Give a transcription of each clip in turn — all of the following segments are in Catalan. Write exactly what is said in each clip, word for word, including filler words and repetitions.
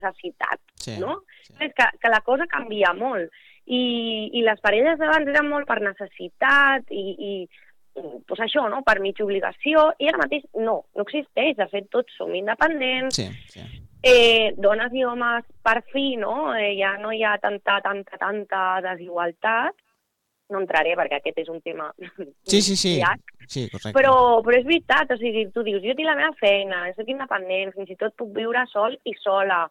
necessitat, sí, no? sí. És que, que la cosa canvia molt. I, i les parelles d'abans eren molt per necessitat i, i pues això, no? Per mitja obligació, i ara mateix no, no existeix. De fet, tots som independents, Sí, sí. eh, dones i homes per fi, no? Eh, ja no hi ha tanta, tanta, tanta desigualtat. No entraré perquè aquest és un tema Sí, sí, sí. llarg. Sí, correcte. Però, però és veritat, o sigui, tu dius, jo tinc la meva feina, soc independent, fins i tot puc viure sol i sola.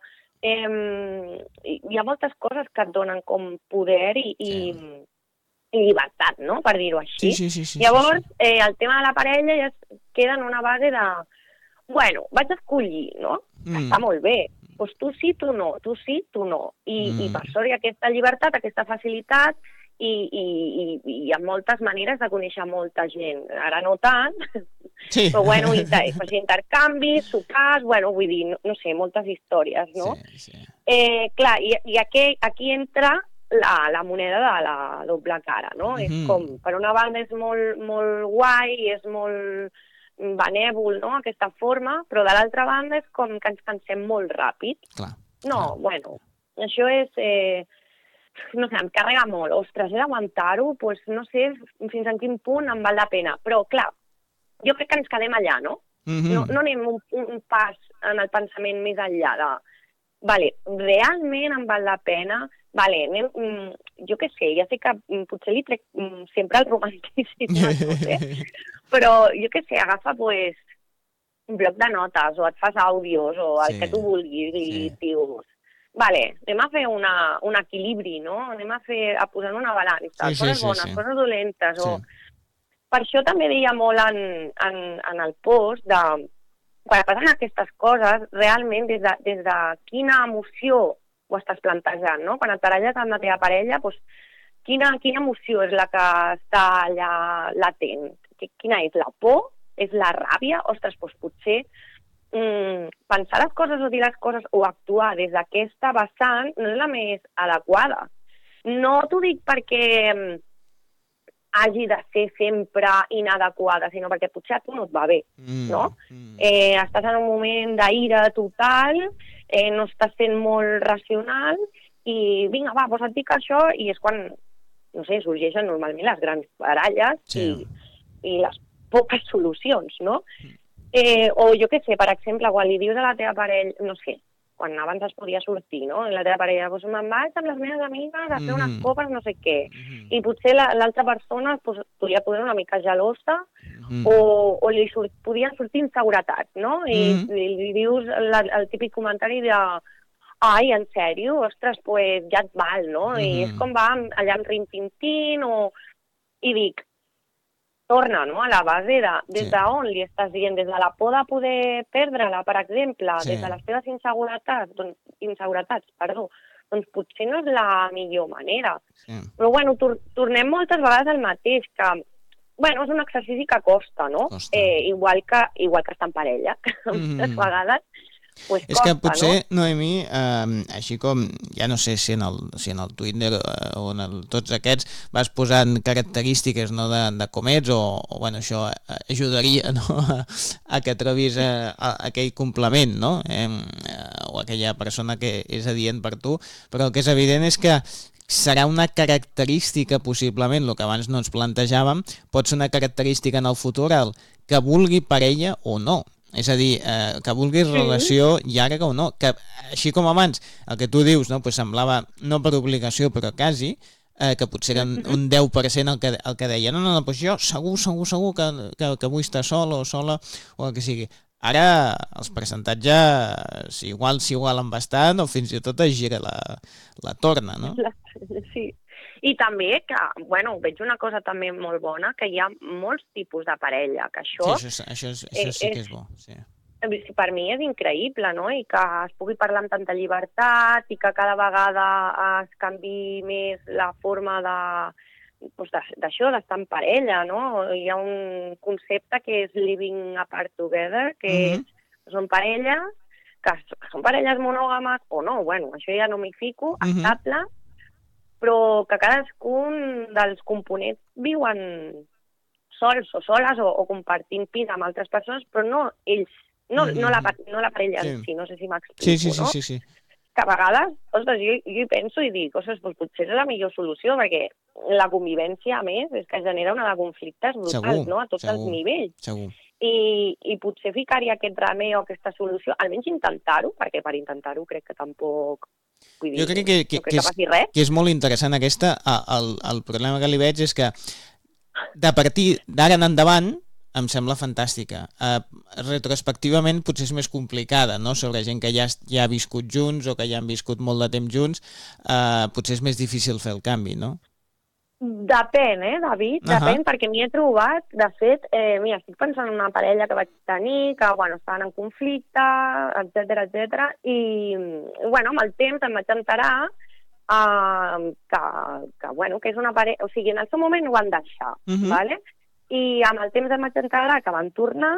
Eh, hi ha moltes coses que et donen com poder i, i, Sí. i llibertat, no?, per dir-ho Sí, així. sí, sí, sí, Llavors, sí, sí. eh, el tema de la parella ja es queda en una base de, bueno, vaig escollir, no? Que Mm. està molt bé. Doncs tu sí, tu no, tu sí, tu no. I, Mm. i per sort hi ha aquesta llibertat, aquesta facilitat, i, i, i, i hi ha moltes maneres de conèixer molta gent. Ara no tant, Sí. però bueno, inter, pues, intercanvis, sopars, bueno, vull dir, no, no sé, moltes històries, no? Sí, sí. Eh, clar, i, i aquí, aquí entra la, la moneda de la doble cara, no? Mm-hmm. És com, per una banda és molt, molt guai, és molt benèvol, no?, aquesta forma, però de l'altra banda és com que ens cansem molt ràpid. Clar. No, clar. bueno, això és... Eh, no sé, em carrega molt. Ostres, he d'aguantar-ho, doncs no sé fins a quin punt em val la pena. Però, clar, jo crec que ens quedem allà, no? Mm-hmm. No, no anem un, un pas en el pensament més enllà de... Vale, realment em val la pena... Vale, anem, jo què sé, ja sé que potser li trec sempre el romanticisme a tot, eh? Però jo què sé, agafa, pues, un bloc de notes, o et fas àudios, o el Sí, que tu vulguis, i sí. dius... Vale, anem a fer una, un equilibri, no? Anem a fer, a posar una balança, Sí, sí, coses sí, bones, sí. coses dolentes, Sí. o... Per això també deia molt en, en, en el post de... Quan passen aquestes coses, realment, des de, des de quina emoció ho estàs plantejant, no? Quan et baralles amb la teva parella, doncs, quina, quina emoció és la que està allà latent? Quina és? La por? És la ràbia? Ostres, doncs potser mm, pensar les coses o dir les coses o actuar des d'aquesta vessant no és la més adequada. No t'ho dic perquè hagi de ser sempre inadequada, sinó perquè potser a tu no et va bé, Mm. no? Mm. Eh, estàs en un moment d'ira total, eh, no estàs sent molt racional, i vinga, va, doncs et dic això, i és quan, no sé, sorgeixen normalment les grans baralles Sí. i, i les poques solucions, no? Eh, o jo què sé, per exemple, quan li dius a la teva parella, no sé, quan abans es podia sortir, no? I la teva parella, doncs me'n vaig amb les meves amigues a fer unes Mm. copes, no sé què. Mm-hmm. I potser la- l'altra persona pues, podria poder una mica gelosa, Mm. o, o li surt, podien sortir inseguretats, no? I Mm. li, li dius la, el típic comentari de ai, en sèrio? Ostres, pues ja et val, no? I Mm-hmm. és com va amb- allà amb rin-tin-tin, o... I dic, torna, no?, a la base de des Sí. d'on li estàs dient, des de la por de poder perdre-la, per exemple, Sí. des de les teves inseguretats, doncs, inseguretats, perdó, doncs potser no és la millor manera. Sí. Però, bueno, tor tornem moltes vegades al mateix, que, bueno, és un exercici que costa, no? Costa. Eh, igual, que, igual que estar en parella, Mm. moltes vegades, pues És costa, que potser, no? Noemí, eh, així com, ja no sé si en el, si en el Twitter eh, o en el, tots aquests vas posant característiques, no, de, de com ets, o, o bueno, això ajudaria, no, a, a que trobis eh, a, aquell complement, no? Eh, o aquella persona que és adient per tu, però el que és evident és que serà una característica, possiblement, el que abans no ens plantejàvem, pot ser una característica en el futur el que vulgui parella o no. És a dir, eh, que vulguis relació llarga o no, que així com abans el que tu dius, no, pues semblava no per obligació però quasi, eh, que potser era un deu per cent el que, el que deia, no, no, no, pues jo segur, segur, segur que, que, que vull estar sol o sola o el que sigui. Ara els percentatges igual s'igualen bastant o fins i tot es gira la, la torna, no? Sí. I també que, bueno, veig una cosa també molt bona, que hi ha molts tipus de parella, que això... Sí, això, això, és, això sí que és bo, sí. Per mi és increïble, no?, i que es pugui parlar amb tanta llibertat i que cada vegada es canvi més la forma de pues d'això, d'estar en parella, no? Hi ha un concepte que és living apart together, que Mm-hmm. és, són parelles, que són parelles monògames o no, bueno, això ja no m'hi fico, Mm-hmm. estable, però que cadascun dels components viuen sols o soles o, o compartint pis amb altres persones, però no ells, no, Mm-hmm. no, la, no la parella Sí. en si, no sé si m'explico, Sí, sí, sí, no? sí, sí. que a vegades, ostres, jo, jo hi penso i dic, ostres, doncs potser és la millor solució, perquè la convivència, a més, és que genera una de conflictes brutals, segur, no?, a tots segur, els nivells. Segur. I, i potser ficar-hi aquest remei o aquesta solució, almenys intentar-ho, perquè per intentar-ho crec que tampoc... Vull dir, jo crec que, que, no crec que, que passi res. que és molt interessant aquesta. El, el problema que li veig és que de partir d'ara en endavant em sembla fantàstica. Uh, retrospectivament potser és més complicada, no? Sobre gent que ja, ja ha viscut junts o que ja han viscut molt de temps junts, uh, potser és més difícil fer el canvi, no? Depèn, eh, David? Depèn, uh-huh. perquè m'hi he trobat, de fet, eh, mira, estic pensant en una parella que vaig tenir, que, bueno, estaven en conflicte, etcètera, etcètera, i, bueno, amb el temps em vaig enterar uh, que, que, bueno, que és una parella... O sigui, en el seu moment ho van deixar, uh-huh. ¿vale? I amb el temps em vaig enterar que van tornar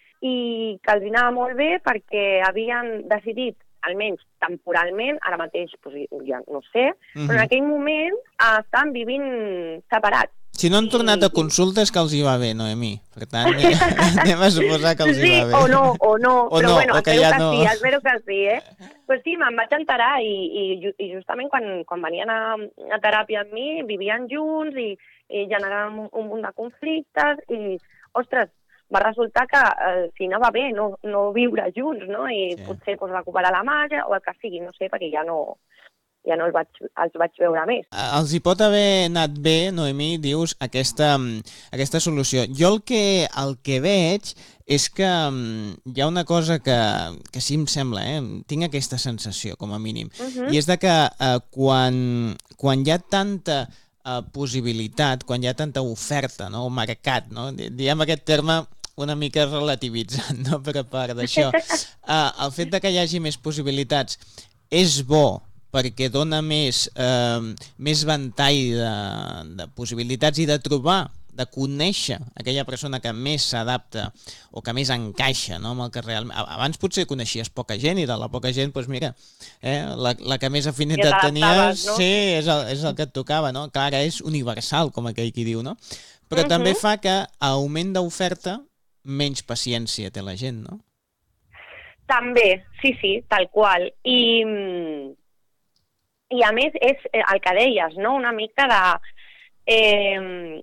i que els anava molt bé perquè havien decidit, almenys temporalment, ara mateix doncs, ja no sé, uh-huh. però en aquell moment eh, estaven vivint separats. Si no han tornat a consultes, que els hi va bé, Noemí. Per tant, anem a suposar que els sí, hi va bé. o no, o no, o però no, bueno, o que espero ja que no. sí, espero que sí, eh? Pues sí, me'n vaig enterar i, i, i justament quan, quan venien a, a teràpia amb mi, vivien junts i, i generaven un, un munt de conflictes i, ostres, va resultar que eh, si no va bé no, no viure junts, no? I sí. potser pues, recuperar la màgia o el que sigui, no sé, perquè ja no, ja no els vaig, els vaig veure més. Els hi pot haver anat bé, Noemí, dius, aquesta, aquesta solució. Jo el que, el que veig és que hi ha una cosa que, que sí em sembla, eh? Tinc aquesta sensació, com a mínim, uh-huh. i és de que eh, quan, quan hi ha tanta eh, possibilitat, quan hi ha tanta oferta, no? O mercat, no? Diem aquest terme una mica relativitzant, no? Per a part d'això. Uh, el fet de que hi hagi més possibilitats és bo perquè dona més, eh, més ventall de, de possibilitats i de trobar, de conèixer aquella persona que més s'adapta o que més encaixa, no? Amb el que realment... Abans potser coneixies poca gent i de la poca gent, doncs mira, eh, la, la que més afinitat tenies, no? Sí, és el, és el que et tocava, no? Clar, és universal, com aquell qui diu, no? Però uh-huh. també fa que a augment d'oferta menys paciència té la gent, no? També, sí, sí, tal qual. I, i a més és el que deies, no? Una mica de... Eh,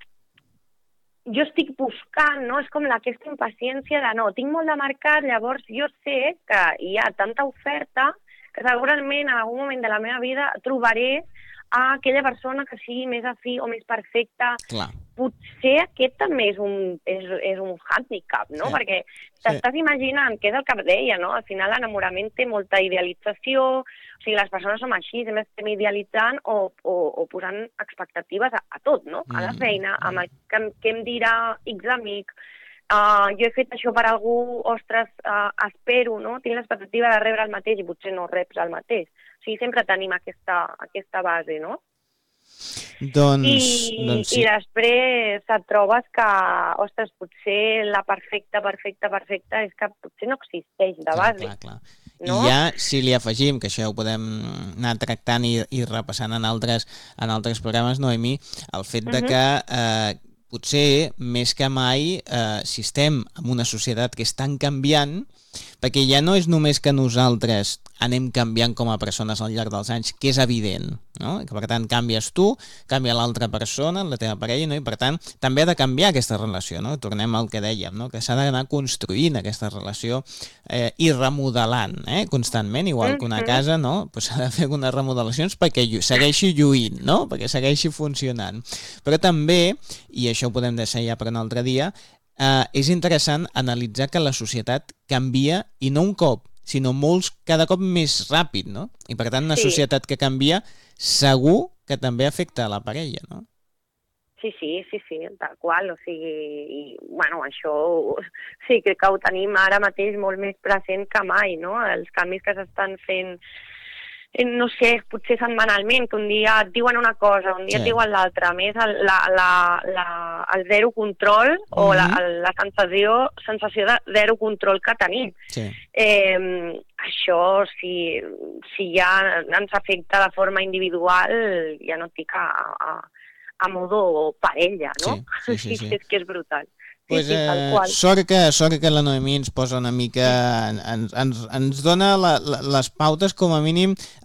jo estic buscant, no? És com aquesta impaciència de no, tinc molt de mercat, llavors jo sé que hi ha tanta oferta que segurament en algun moment de la meva vida trobaré a aquella persona que sigui més afí o més perfecta. Clar. Potser aquest també és un, és, és un handicap, no? Sí. Perquè t'estàs sí. imaginant, que és el que deia, no? Al final l'enamorament té molta idealització, o sigui, les persones som així, sempre estem idealitzant o, o, o posant expectatives a, a tot, no? A la feina, amb el que, que em dirà X amic, uh, jo he fet això per algú, ostres, uh, espero, no? Tinc l'expectativa de rebre el mateix i potser no reps el mateix. O sigui, sempre tenim aquesta, aquesta base, no? Doncs, I, doncs sí. I després et trobes que, ostres, potser la perfecta, perfecta, perfecta és que potser no existeix de base. Clar, clar, clar. No? I ja, si li afegim, que això ja ho podem anar tractant i, i repassant en altres, en altres programes, Noemí, el fet de que eh, potser més que mai, eh, si estem en una societat que és tan canviant, perquè ja no és només que nosaltres anem canviant com a persones al llarg dels anys, que és evident, no? Que per tant canvies tu, canvia l'altra persona, la teva parella, no? I per tant també ha de canviar aquesta relació, no? Tornem al que dèiem, no? Que s'ha d'anar construint aquesta relació eh, i remodelant, eh? Constantment, igual que una casa, no? Pues s'ha de fer unes remodelacions perquè segueixi lluint, no? Perquè segueixi funcionant. Però també, i això ho podem deixar ja per un altre dia, Uh, és interessant analitzar que la societat canvia, i no un cop, sinó molts, cada cop més ràpid, no? I per tant, una sí. societat que canvia segur que també afecta a la parella, no? Sí, sí, sí, sí, tal qual, o sigui, i, bueno, això sí que, que ho tenim ara mateix molt més present que mai, no? Els canvis que s'estan fent, no sé, potser setmanalment, que un dia et diuen una cosa, un dia sí. et diuen l'altra. A més, el, la, la, la, el zero control mm-hmm. o la, la sensació, sensació de zero control que tenim. Sí. Eh, això, si, si ja ens afecta de forma individual, ja no et dic a, a, a modo parella, no? Sí, sí, sí, sí. És que és brutal. Pues, sí, sí, eh, sort, que, sort que la Noemí ens posa una mica, ens, ens, ens dona la, la, les pautes com a mínim